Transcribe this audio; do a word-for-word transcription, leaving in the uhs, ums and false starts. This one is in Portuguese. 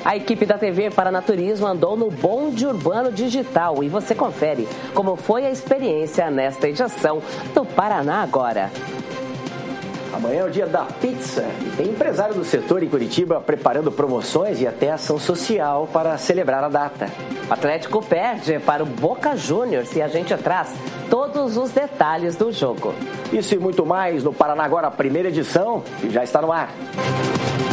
A equipe da T V Paranaturismo andou no bonde urbano digital e você confere como foi a experiência nesta edição do Paraná Agora. Amanhã é o dia da pizza e tem empresário do setor em Curitiba preparando promoções e até ação social para celebrar a data. O Atlético perde para o Boca Juniors e a gente traz todos os detalhes do jogo. Isso e muito mais no Paraná Agora, primeira edição, que já está no ar.